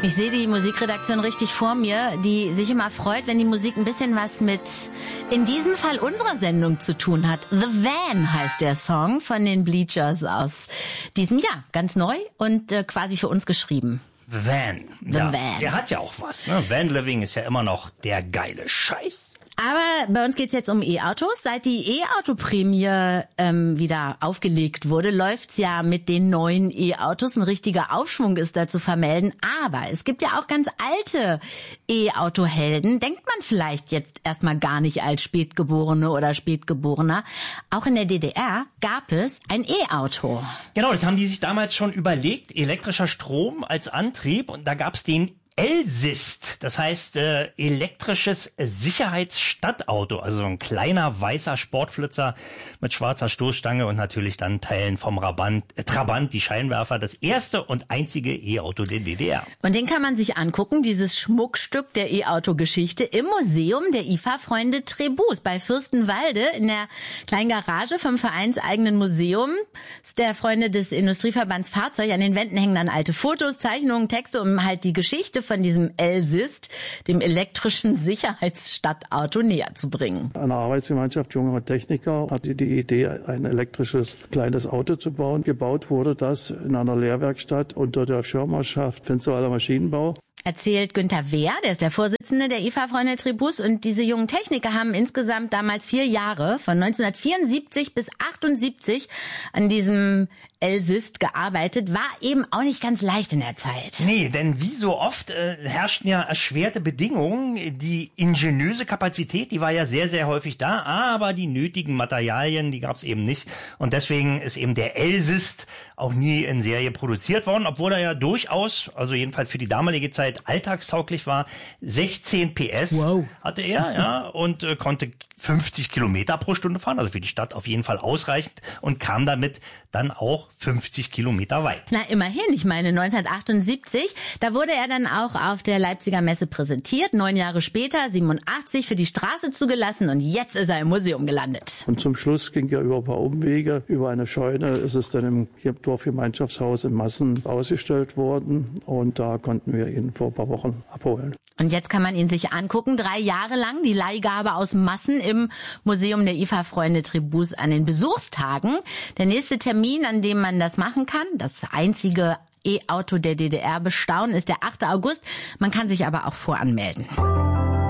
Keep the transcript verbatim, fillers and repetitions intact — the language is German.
Ich sehe die Musikredaktion richtig vor mir, die sich immer freut, wenn die Musik ein bisschen was mit, in diesem Fall unserer Sendung zu tun hat. The Van heißt der Song von den Bleachers aus diesem Jahr. Ganz neu und äh, quasi für uns geschrieben. The Van. The ja, Van. Der hat ja auch was, ne? Van Living ist ja immer noch der geile Scheiß. Aber bei uns geht's jetzt um E-Autos. Seit die E-Auto-Prämie ähm, wieder aufgelegt wurde, läuft's ja mit den neuen E-Autos. Ein richtiger Aufschwung ist da zu vermelden. Aber es gibt ja auch ganz alte E-Auto-Helden. Denkt man vielleicht jetzt erstmal gar nicht als Spätgeborene oder Spätgeborener. Auch in der D D R gab es ein E-Auto. Genau, das haben die sich damals schon überlegt. Elektrischer Strom als Antrieb. Und da gab's den Elsist, das heißt äh, elektrisches Sicherheitsstadtauto, also ein kleiner weißer Sportflitzer mit schwarzer Stoßstange und natürlich dann Teilen vom Trabant, äh, Trabant, die Scheinwerfer, das erste und einzige E-Auto der D D R. Und den kann man sich angucken, dieses Schmuckstück der E-Auto-Geschichte, im Museum der I F A-Freunde Tribus bei Fürstenwalde in der kleinen Garage vom vereinseigenen Museum der Freunde des Industrieverbands Fahrzeug. An den Wänden hängen dann alte Fotos, Zeichnungen, Texte, um halt die Geschichte von diesem Elsist, dem elektrischen Sicherheitsstadtauto, näher zu bringen. Eine Arbeitsgemeinschaft junger Techniker hatte die Idee, ein elektrisches kleines Auto zu bauen. Gebaut wurde das in einer Lehrwerkstatt unter der Schirmherrschaft Finsterwalder Maschinenbau. Erzählt Günther Wehr, der ist der Vorsitzende der I F A-Freunde Tribus, und diese jungen Techniker haben insgesamt damals vier Jahre, von neunzehnhundertvierundsiebzig bis achtundsiebzig, an diesem Elsist gearbeitet. War eben auch nicht ganz leicht in der Zeit. Nee, denn wie so oft äh, herrschten ja erschwerte Bedingungen. Die ingeniöse Kapazität, die war ja sehr, sehr häufig da, aber die nötigen Materialien, die gab es eben nicht. Und deswegen ist eben der Elsist auch nie in Serie produziert worden, obwohl er ja durchaus, also jedenfalls für die damalige Zeit, alltagstauglich war. sechzehn P S wow. hatte er, ja, und äh, konnte fünfzig Kilometer pro Stunde fahren, also für die Stadt auf jeden Fall ausreichend, und kam damit dann auch fünfzig Kilometer weit. Na, immerhin. Ich meine, neunzehnhundertachtundsiebzig, da wurde er dann auch auf der Leipziger Messe präsentiert. Neun Jahre später, siebenundachtzig, für die Straße zugelassen, und jetzt ist er im Museum gelandet. Und zum Schluss ging er über ein paar Umwege, über eine Scheune, ist es dann im Dorfgemeinschaftshaus in Massen ausgestellt worden, und da konnten wir ihn vor ein paar Wochen abholen. Und jetzt kann man ihn sich angucken, drei Jahre lang, die Leihgabe aus Massen im Museum der I F A-Freunde Tribus an den Besuchstagen. Der nächste Termin, an dem man das machen kann, das einzige E-Auto der D D R bestaunen, ist der achte August. Man kann sich aber auch voranmelden.